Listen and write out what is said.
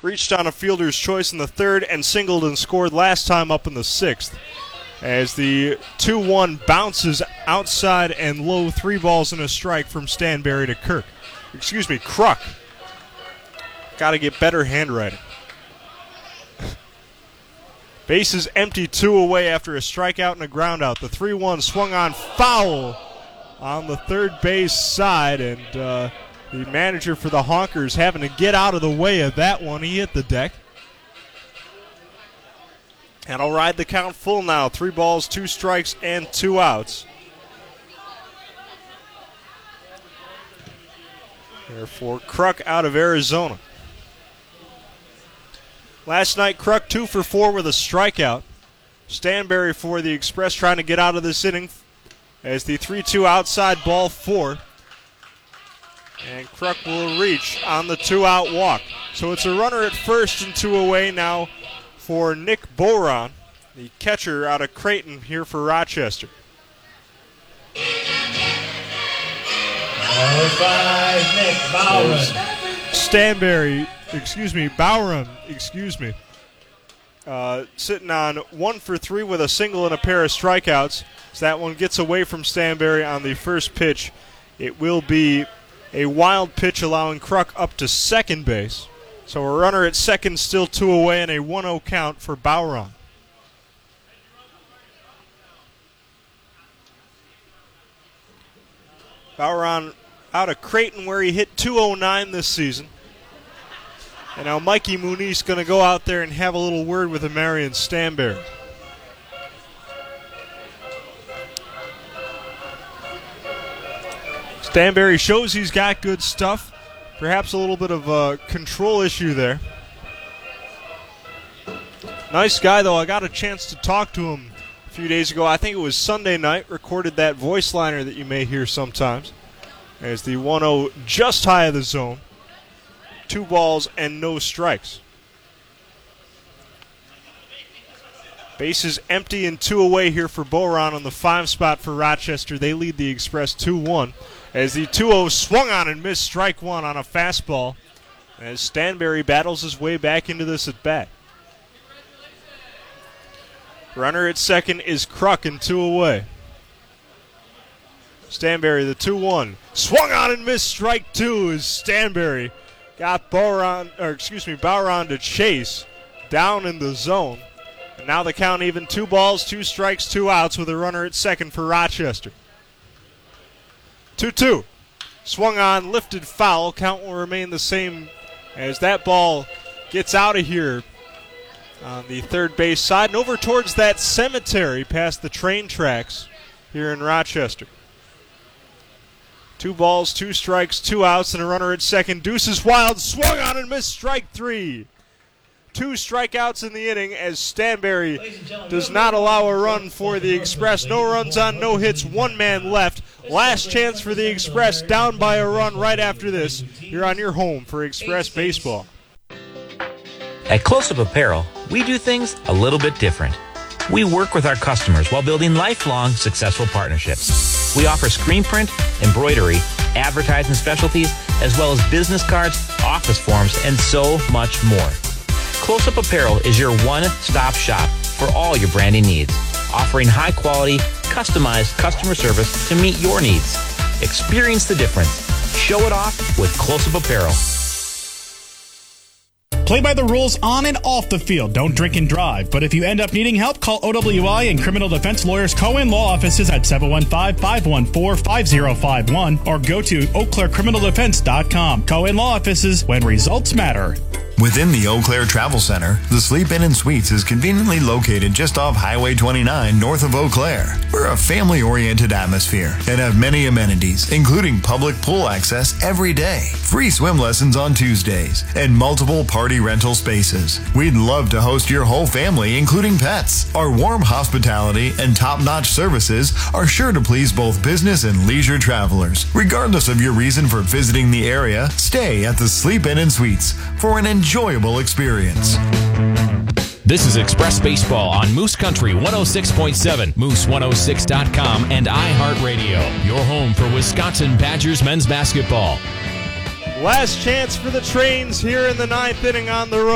reached on a fielder's choice in the third and singled and scored last time up in the sixth. As the 2-1 bounces outside and low, 3 balls and a strike from Stanberry to Kruk. Got to get better handwriting. Bases empty, 2 away after a strikeout and a groundout. The 3-1 swung on, foul on the third base side, and the manager for the Honkers having to get out of the way of that one. He hit the deck. And I'll ride the count full now. 3 balls, 2 strikes, and 2 outs. Therefore, Kruk out of Arizona. Last night, Kruk 2 for 4 with a strikeout. Stanberry for the Express trying to get out of this inning as the 3-2 outside ball 4. And Kruk will reach on the 2-out walk. So it's a runner at first and 2 away now for Nick Boron, the catcher out of Creighton here for Rochester. Number 5, Nick Boron. Bowron, sitting on 1 for 3 with a single and a pair of strikeouts. So that one gets away from Stanberry on the first pitch. It will be a wild pitch allowing Kruk up to second base. So a runner at second, still 2 away, and a 1-0 count for Bowron. Bowron out of Creighton where he hit .209 this season. And now Mikey Muniz going to go out there and have a little word with Marion Stanberry. Stanberry shows he's got good stuff. Perhaps a little bit of a control issue there. Nice guy, though. I got a chance to talk to him a few days ago. I think it was Sunday night. Recorded that voice liner that you may hear sometimes. As the 1-0 just high of the zone. 2 balls and no strikes. Bases empty and 2 away here for Boron on the 5 spot for Rochester. They lead the Express 2-1. As the 2-0 swung on and missed strike 1 on a fastball. As Stanberry battles his way back into this at bat. Runner at second is Kruk and 2 away. Stanberry, the 2-1. Swung on and missed strike 2 as Stanberry got Bowron to chase down in the zone. And now the count even, 2 balls, 2 strikes, 2 outs with a runner at second for Rochester. 2-2. Swung on, lifted foul. Count will remain the same as that ball gets out of here on the third base side and over towards that cemetery past the train tracks here in Rochester. 2 balls, 2 strikes, 2 outs, and a runner at second. Deuces wild, swung on and missed strike 3. 2 strikeouts in the inning as Stanberry does not allow a run for the Express. No runs on, no hits, 1 man left. Last chance for the Express, down by a run right after this. You're on your home for Express Baseball. At Close-Up Apparel, we do things a little bit different. We work with our customers while building lifelong successful partnerships. We offer screen print, embroidery, advertising specialties, as well as business cards, office forms, and so much more. Close-Up Apparel is your one-stop shop for all your branding needs, offering high-quality, customized customer service to meet your needs. Experience the difference. Show it off with Close-Up Apparel. Play by the rules on and off the field. Don't drink and drive. But if you end up needing help, call OWI and Criminal Defense Lawyers Cohen Law Offices at 715-514-5051 or go to EauClairCriminalDefense.com. Cohen Law Offices, when results matter. Within the Eau Claire Travel Center, the Sleep Inn and Suites is conveniently located just off Highway 29 north of Eau Claire. We're a family-oriented atmosphere and have many amenities, including public pool access every day, free swim lessons on Tuesdays, and multiple party rental spaces. We'd love to host your whole family, including pets. Our warm hospitality and top-notch services are sure to please both business and leisure travelers. Regardless of your reason for visiting the area, stay at the Sleep Inn and Suites for an enjoyable experience. This is Express Baseball on Moose Country 106.7, Moose106.com, and iHeartRadio. Your home for Wisconsin Badgers men's basketball. Last chance for the Trains here in the 9th inning on the road.